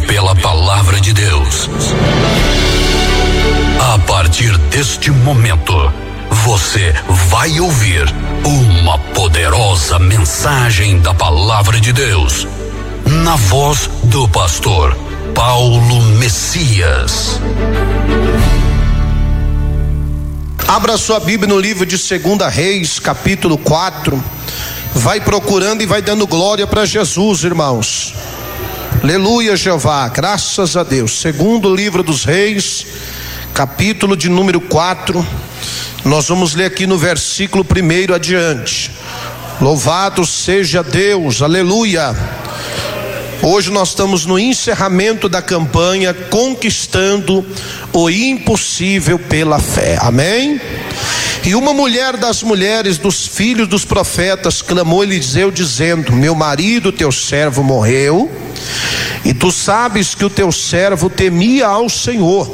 pela palavra de Deus. A partir deste momento, você vai ouvir uma poderosa mensagem da palavra de Deus, na voz do pastor Paulo Messias. Abra sua Bíblia no livro de 2 Reis, capítulo 4. Vai procurando e vai dando glória para Jesus, irmãos. Aleluia, Jeová, graças a Deus. Segundo livro dos Reis, capítulo de número 4. Nós vamos ler aqui no versículo 1 adiante. Louvado seja Deus, aleluia. Hoje nós estamos no encerramento da campanha Conquistando o Impossível pela Fé, amém? E uma mulher das mulheres dos filhos dos profetas clamou a Eliseu dizendo: meu marido, teu servo, morreu, e tu sabes que o teu servo temia ao Senhor,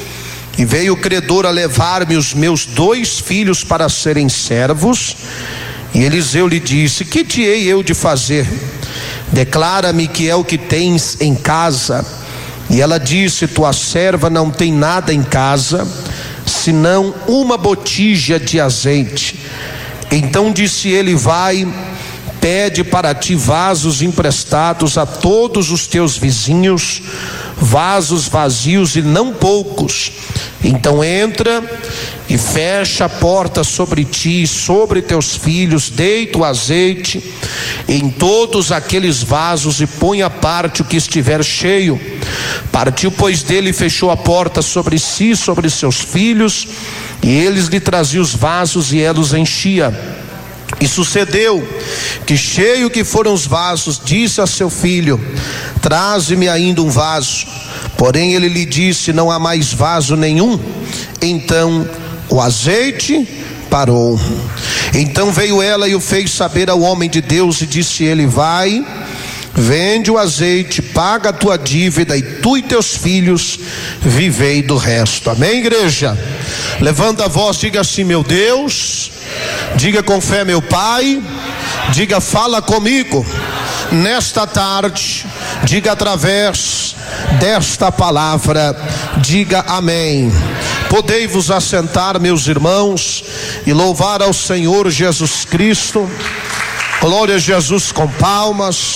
e veio o credor a levar-me os meus 2 filhos para serem servos. E Eliseu lhe disse: que te hei eu de fazer? Declara-me que é o que tens em casa. E ela disse: tua serva não tem nada em casa, senão uma botija de azeite. Então disse ele: vai, pede para ti vasos emprestados a todos os teus vizinhos, vasos vazios e não poucos. Então entra e fecha a porta sobre ti e sobre teus filhos, deita o azeite em todos aqueles vasos e põe à parte o que estiver cheio. Partiu, pois, dele e fechou a porta sobre si e sobre seus filhos, e eles lhe traziam os vasos e ela os enchia. E sucedeu que, cheio que foram os vasos, disse a seu filho: traze-me ainda um vaso. Porém ele lhe disse: não há mais vaso nenhum. Então o azeite parou. Então veio ela e o fez saber ao homem de Deus, e disse ele: vai, vende o azeite, paga a tua dívida, e tu e teus filhos vivei do resto. Amém, igreja? Levanta a voz, diga assim: meu Deus. Diga com fé: meu Pai. Diga: fala comigo nesta tarde. Diga através desta palavra. Diga amém. Podei vos assentar, meus irmãos, e louvar ao Senhor Jesus Cristo. Glória a Jesus com palmas.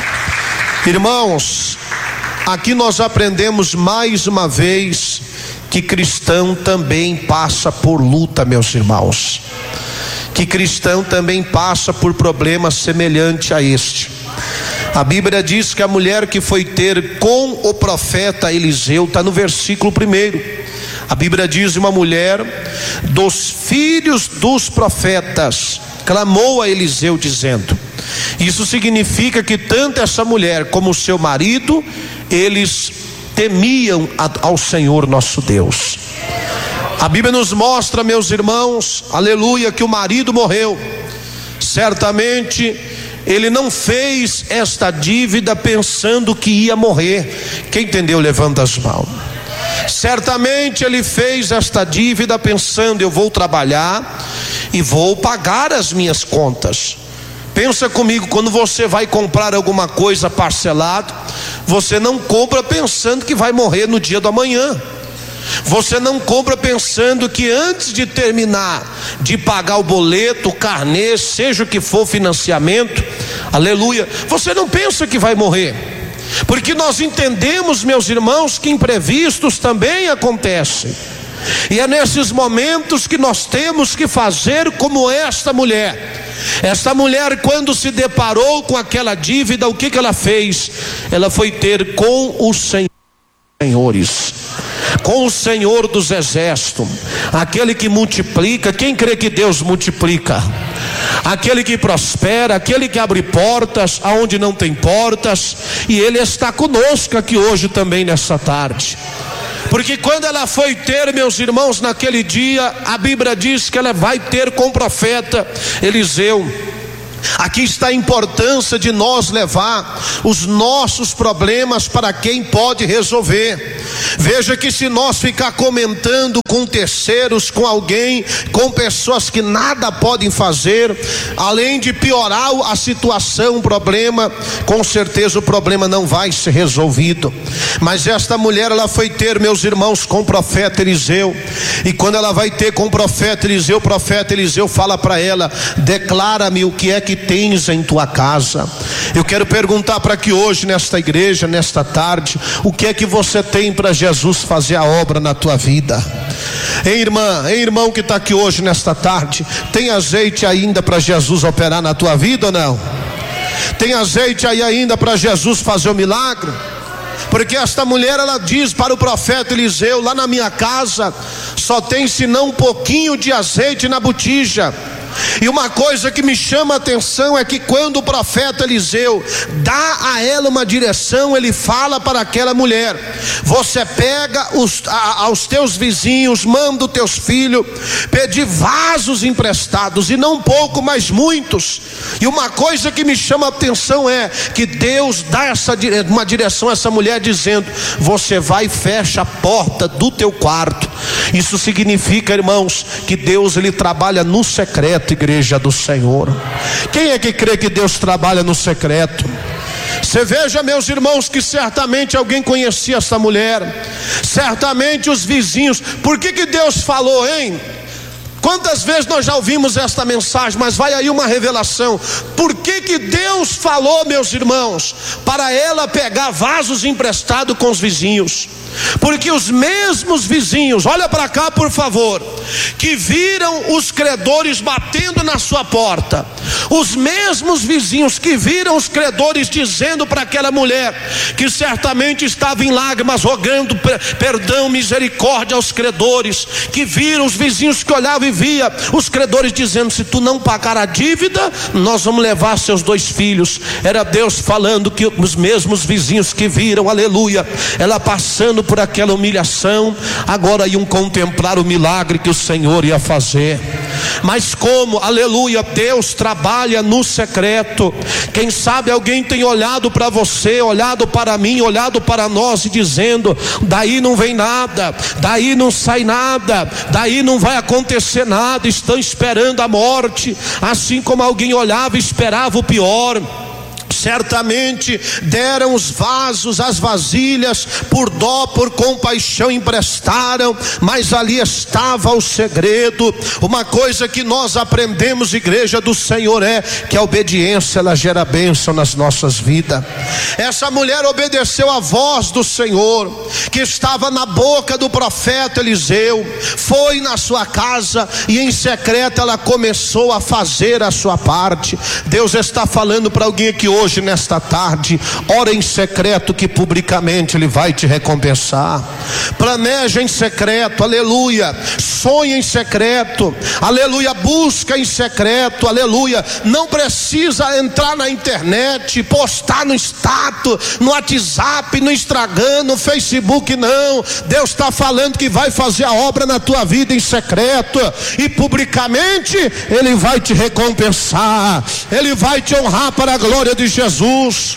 Irmãos, aqui nós aprendemos mais uma vez que cristão também passa por luta, meus irmãos. Que cristão também passa por problemas semelhantes a este. A Bíblia diz que a mulher que foi ter com o profeta Eliseu, está no versículo 1. A Bíblia diz: uma mulher dos filhos dos profetas clamou a Eliseu dizendo. Isso significa que tanto essa mulher como o seu marido, eles temiam ao Senhor nosso Deus. A Bíblia nos mostra, meus irmãos, aleluia, que o marido morreu. Certamente ele não fez esta dívida pensando que ia morrer. Quem entendeu, levanta as mãos. Certamente ele fez esta dívida pensando: eu vou trabalhar e vou pagar as minhas contas. Pensa comigo, quando você vai comprar alguma coisa parcelado, você não compra pensando que vai morrer no dia do amanhã. Você não compra pensando que antes de terminar de pagar o boleto, o carnê, seja o que for financiamento, aleluia, você não pensa que vai morrer. Porque nós entendemos, meus irmãos, que imprevistos também acontecem. E é nesses momentos que nós temos que fazer como esta mulher. Esta mulher, quando se deparou com aquela dívida, o que ela fez? Ela foi ter com os senhores, com o Senhor dos exércitos, aquele que multiplica. Quem crê que Deus multiplica? Aquele que prospera, aquele que abre portas aonde não tem portas. E Ele está conosco aqui hoje também nessa tarde. Porque quando ela foi ter, meus irmãos, naquele dia, a Bíblia diz que ela vai ter com o profeta Eliseu. Aqui está a importância de nós levar os nossos problemas para quem pode resolver. Veja que se nós ficar comentando com terceiros, com alguém, com pessoas que nada podem fazer, além de piorar a situação, o problema, com certeza o problema não vai ser resolvido. Mas esta mulher, ela foi ter, meus irmãos, com o profeta Eliseu, e quando ela vai ter com o profeta Eliseu fala para ela: declara-me o que é que tens em tua casa. Eu quero perguntar para que hoje, nesta igreja, nesta tarde, o que é que você tem para Jesus fazer a obra na tua vida? Ei, irmã, ei, irmão que está aqui hoje nesta tarde, tem azeite ainda para Jesus operar na tua vida ou não? Tem azeite aí ainda para Jesus fazer o milagre? Porque esta mulher, ela diz para o profeta Eliseu: lá na minha casa só tem senão um pouquinho de azeite na botija. E uma coisa que me chama a atenção é que quando o profeta Eliseu dá a ela uma direção, ele fala para aquela mulher: você pega aos teus vizinhos, manda os teus filhos pedir vasos emprestados, e não pouco, mas muitos. E uma coisa que me chama a atenção é que Deus dá uma direção a essa mulher, dizendo: você vai e fecha a porta do teu quarto. Isso significa, irmãos, que Deus, ele trabalha no secreto, igreja do Senhor. Quem é que crê que Deus trabalha no secreto? Você veja, meus irmãos, que certamente alguém conhecia essa mulher, certamente os vizinhos. Por que Deus falou, hein? Quantas vezes nós já ouvimos esta mensagem, mas vai aí uma revelação. Por que Deus falou, meus irmãos, para ela pegar vasos emprestados com os vizinhos? Porque os mesmos vizinhos, olha para cá por favor, que viram os credores batendo na sua porta, os mesmos vizinhos que viram os credores dizendo para aquela mulher, que certamente estava em lágrimas, rogando perdão, misericórdia aos credores, que viram os vizinhos que olhavam e via os credores dizendo: se tu não pagar a dívida, nós vamos levar seus 2 filhos. Era Deus falando que os mesmos vizinhos que viram, aleluia, ela passando por aquela humilhação, agora iam contemplar o milagre que o Senhor ia fazer. Mas como, aleluia, Deus trabalha no secreto. Quem sabe alguém tem olhado para você, olhado para mim, olhado para nós e dizendo: daí não vem nada, daí não sai nada, daí não vai acontecer nada, estão esperando a morte. Assim como alguém olhava e esperava o pior. Certamente deram os vasos, as vasilhas, por dó, por compaixão emprestaram, mas ali estava o segredo. Uma coisa que nós aprendemos, igreja do Senhor, é que a obediência, ela gera bênção nas nossas vidas. Essa mulher obedeceu a voz do Senhor, que estava na boca do profeta Eliseu, foi na sua casa e em secreto ela começou a fazer a sua parte. Deus está falando para alguém aqui hoje, nesta tarde: ora em secreto, que publicamente Ele vai te recompensar. Planeja em secreto, aleluia. Sonha em secreto, aleluia. Busca em secreto, aleluia. Não precisa entrar na internet, postar no status, no WhatsApp, no Instagram, no Facebook, não. Deus está falando que vai fazer a obra na tua vida em secreto, e publicamente Ele vai te recompensar, Ele vai te honrar para a glória de Jesus.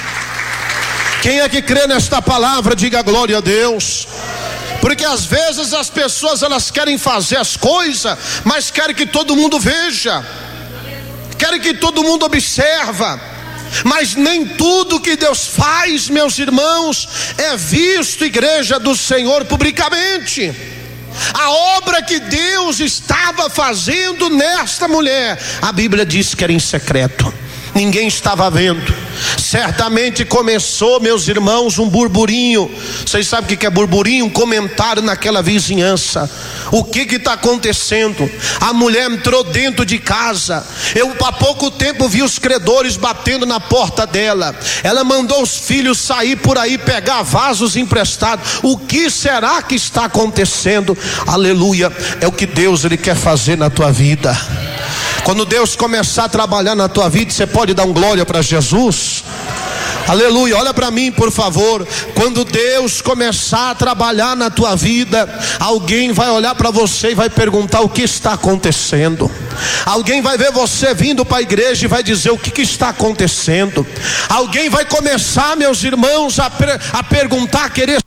Quem é que crê nesta palavra, diga glória a Deus. Porque às vezes as pessoas, elas querem fazer as coisas, mas querem que todo mundo veja, querem que todo mundo observa. Mas nem tudo que Deus faz, meus irmãos, é visto, igreja do Senhor, publicamente. A obra que Deus estava fazendo nesta mulher, a Bíblia diz que era em secreto, ninguém estava vendo. Certamente começou, meus irmãos, um burburinho. Vocês sabem o que é burburinho? Um comentário naquela vizinhança. O que está acontecendo? A mulher entrou dentro de casa. Eu há pouco tempo vi os credores batendo na porta dela. Ela mandou os filhos sair por aí, pegar vasos emprestados. O que será que está acontecendo? Aleluia. É o que Deus, Ele quer fazer na tua vida. Quando Deus começar a trabalhar na tua vida, você pode dar um glória para Jesus? Aleluia, olha para mim por favor. Quando Deus começar a trabalhar na tua vida, alguém vai olhar para você e vai perguntar o que está acontecendo. Alguém vai ver você vindo para a igreja e vai dizer o que está acontecendo. Alguém vai começar, meus irmãos, a perguntar, a querer.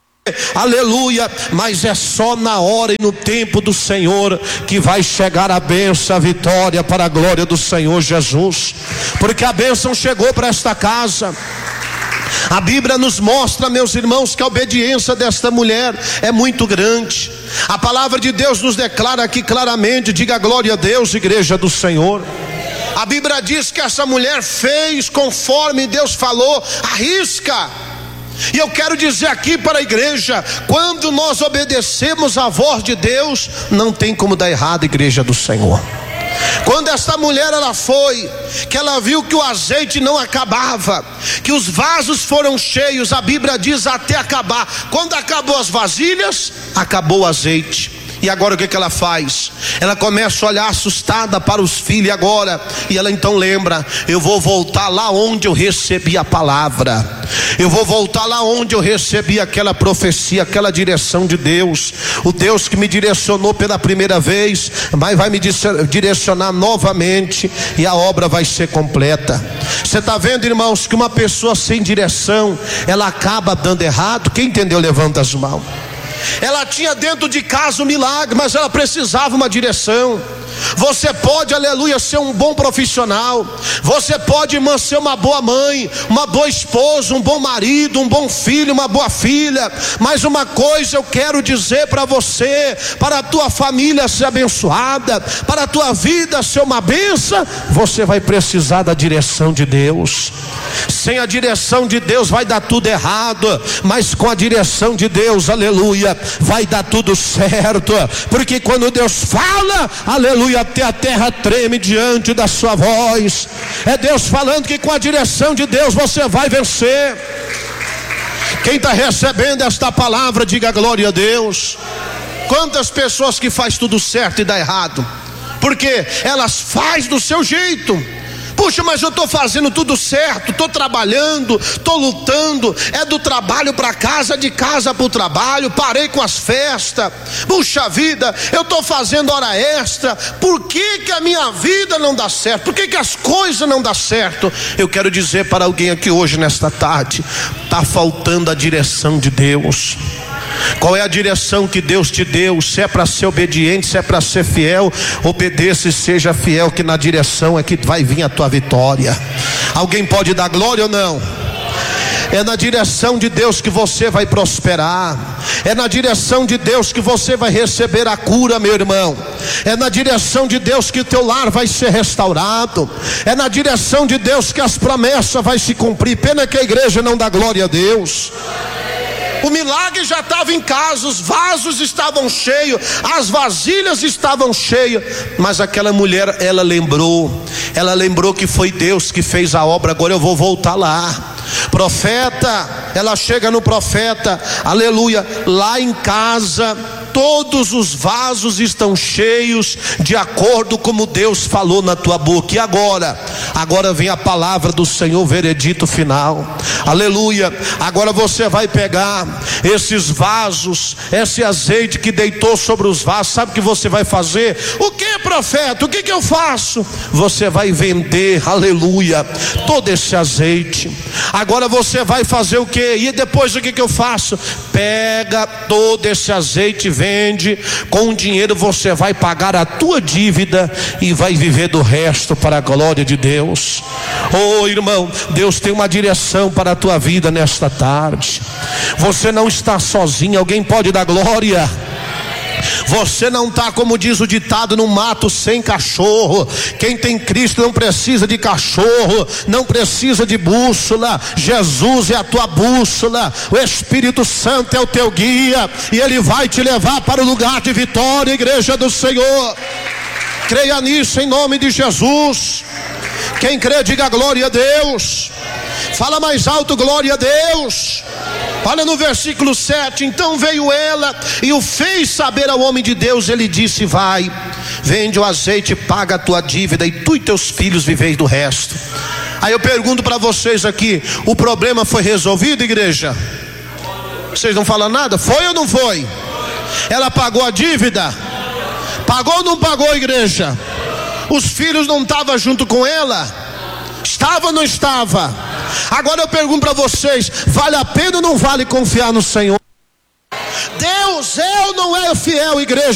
Aleluia, mas é só na hora e no tempo do Senhor que vai chegar a bênção, a vitória para a glória do Senhor Jesus, porque a bênção chegou para esta casa. A Bíblia nos mostra, meus irmãos, que a obediência desta mulher é muito grande. A palavra de Deus nos declara aqui claramente, diga glória a Deus, igreja do Senhor. A Bíblia diz que essa mulher fez conforme Deus falou, arrisca. E eu quero dizer aqui para a igreja, quando nós obedecemos a voz de Deus, não tem como dar errado, igreja do Senhor. Quando essa mulher ela foi, que ela viu que o azeite não acabava, que os vasos foram cheios, a Bíblia diz até acabar. Quando acabou as vasilhas, acabou o azeite. E agora o que ela faz? Ela começa a olhar assustada para os filhos agora. E ela então lembra, eu vou voltar lá onde eu recebi a palavra. Eu vou voltar lá onde eu recebi aquela profecia, aquela direção de Deus. O Deus que me direcionou pela primeira vez, mas vai me direcionar novamente, e a obra vai ser completa. Você está vendo, irmãos, que uma pessoa sem direção, ela acaba dando errado? Quem entendeu, levanta as mãos. Ela tinha dentro de casa um milagre, mas ela precisava uma direção. Você pode, aleluia, ser um bom profissional. Você pode, irmã, ser uma boa mãe, uma boa esposa, um bom marido, um bom filho, uma boa filha. Mas uma coisa eu quero dizer para você, para a tua família ser abençoada, para a tua vida ser uma bênção, você vai precisar da direção de Deus. Sem a direção de Deus vai dar tudo errado, mas com a direção de Deus, aleluia, vai dar tudo certo. Porque quando Deus fala, aleluia, até a terra treme diante da sua voz. É Deus falando que com a direção de Deus você vai vencer. Quem está recebendo esta palavra, diga glória a Deus. Quantas pessoas que faz tudo certo e dá errado, porque elas faz do seu jeito. Puxa, mas eu estou fazendo tudo certo, estou trabalhando, estou lutando, é do trabalho para casa, de casa para o trabalho, parei com as festas, puxa vida, eu estou fazendo hora extra, por que a minha vida não dá certo? Por que as coisas não dão certo? Eu quero dizer para alguém aqui hoje, nesta tarde, está faltando a direção de Deus. Qual é a direção que Deus te deu? Se é para ser obediente, se é para ser fiel, obedeça e seja fiel, que na direção é que vai vir a tua vitória. Alguém pode dar glória ou não? É na direção de Deus que você vai prosperar. É na direção de Deus que você vai receber a cura, meu irmão. É na direção de Deus que o teu lar vai ser restaurado. É na direção de Deus que as promessas vai se cumprir. Pena que a igreja não dá glória a Deus. O milagre já estava em casa, os vasos estavam cheios, as vasilhas estavam cheias, mas aquela mulher, ela lembrou que foi Deus que fez a obra. Agora eu vou voltar lá. Profeta, ela chega no profeta, aleluia, lá em casa todos os vasos estão cheios, de acordo como Deus falou na tua boca. E agora vem a palavra do Senhor, veredito final, aleluia. Agora você vai pegar esses vasos, esse azeite que deitou sobre os vasos, sabe o que você vai fazer? O que, profeta? O que eu faço? Você vai vender, aleluia, todo esse azeite. Agora você vai fazer o que? E depois o que eu faço? Pega todo esse azeite, vende, com o dinheiro você vai pagar a tua dívida e vai viver do resto para a glória de Deus. Oh irmão, Deus tem uma direção para a tua vida nesta tarde. Você não está sozinho, alguém pode dar glória? Você não está, como diz o ditado, no mato sem cachorro. Quem tem Cristo não precisa de cachorro, não precisa de bússola. Jesus é a tua bússola, o Espírito Santo é o teu guia, e Ele vai te levar para o lugar de vitória, igreja do Senhor. Creia nisso em nome de Jesus. Quem crê, diga glória a Deus. Fala mais alto, glória a Deus. Olha no versículo 7. Então veio ela e o fez saber ao homem de Deus. Ele disse: vai, vende o azeite, paga a tua dívida, e tu e teus filhos viveis do resto. Aí eu pergunto para vocês aqui: o problema foi resolvido, igreja? Vocês não falam nada? Foi ou não foi? Ela pagou a dívida? Pagou ou não pagou, igreja? Os filhos não estavam junto com ela? Estava ou não estava? Agora eu pergunto para vocês: vale a pena ou não vale confiar no Senhor? Deus é ou não é fiel, igreja?